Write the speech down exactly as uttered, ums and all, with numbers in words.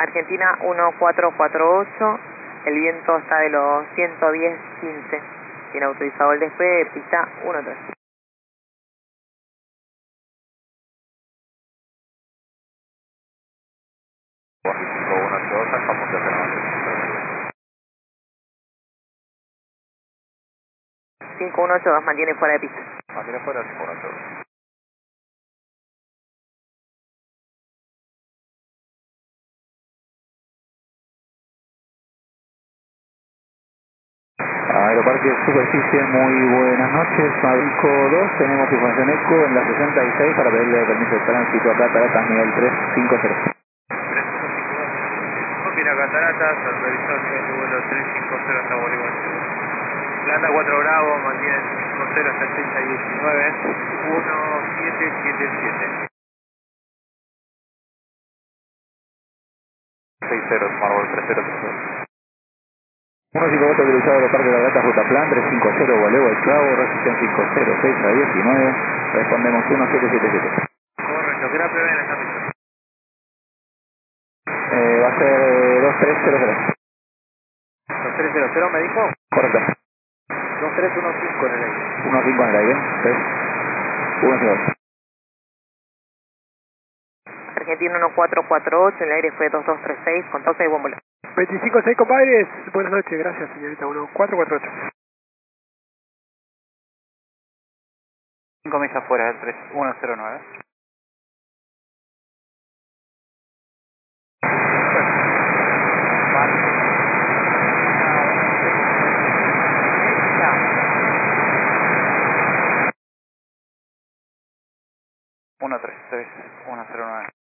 Argentina uno cuatro cuatro ocho, el viento está de los ciento diez quince. Tiene autorizado el despegue de pista uno tres. cinco uno ocho dos, Alfa Punto cero. cinco uno ocho dos mantiene fuera de pista. Mantiene fuera cinco uno ocho dos. Aeroparque Superficie, muy buenas noches. cinco dos, tenemos información ECO en la sesenta y seis para pedirle permiso de tránsito a Cataratas nivel tres cinco cero. Viene a Cataratas, autorizado nivel de vuelo tres cinco cero hasta Bolívar. Planta cuatro Bravo, mantiene cinco cero hasta fecha diecinueve, uno siete siete siete. seis cero, Marvel tres cero tres cero. uno cinco dos autorizado Aeroparque de la Gata, Ruta Plan tres cinco cero, Voleo El Clavo, recepción cinco cero, fecha diecinueve, respondemos uno siete siete siete. Correcto, ¿qué era prevé en esta misión? Eh, va a ser dos tres cero cero. dos tres cero cero me dijo. Correcto. dos tres uno cinco en el aire. uno cinco en el aire. tres uno cinco. Argentina uno cuatro cuatro ocho, el aire fue dos dos tres seis, con seis buen vuelo. veinticinco seis, compadres. Buenas noches, gracias, señorita uno cuatro cuatro ocho. cinco millas fuera del tres uno cero nueve. uno tres tres uno cero nueve.